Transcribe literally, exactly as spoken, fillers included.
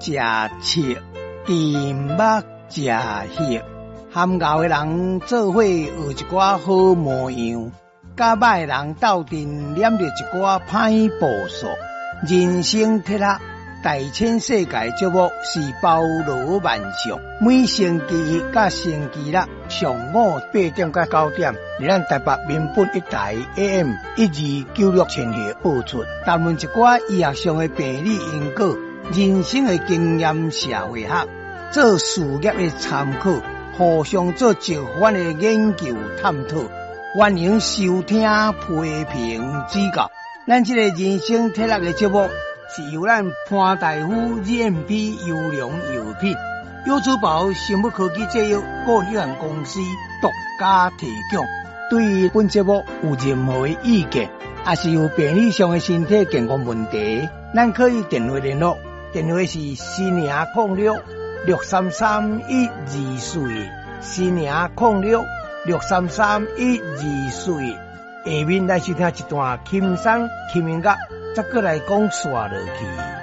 食七，甜目食血，含熬的人做伙学一寡好模样，甲歹人斗阵念着一寡歹步数。人生铁盒，大千世界节目是包罗万象，每星期一甲星期六上午八点到九点，伫咱台北民本一台 A M 一二九六千赫播出，谈论一寡医学上的病理因果、人生的经验、社会学、做事业的参考，互相做一番的研究探讨。欢迎收听、批评、指教。咱这个人生铁盒的节目。是由咱潘大夫 G M P 优良药品优珠宝生物科技制药股份有限公司独家提供。对于本节目有任何的意见，也是有病理上的身体健康问题，咱可以电话联络，电话是四零零六六三三一二四，四零零六六三三一二四。下面来收听一段轻松轻音乐。再过来讲刷落去。